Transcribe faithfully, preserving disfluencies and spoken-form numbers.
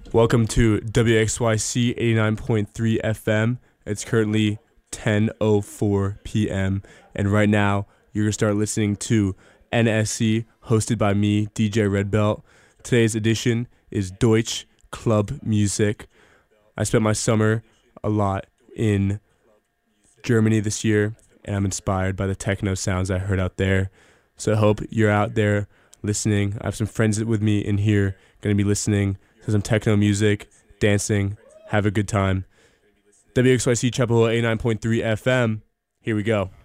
Welcome to W X Y C eighty-nine point three F M. It's currently ten oh four p.m. and right now you're going to start listening to N S C, hosted by me, D J Redbelt. Today's edition is Deutsch Club Music. I spent my summer a lot in Germany this year, and I'm inspired by the techno sounds I heard out there. So I hope you're out there listening. I have some friends with me in here going to be listening to some techno music, dancing, have a good time. W X Y C Chapel Hill eighty-nine point three F M. Here we go.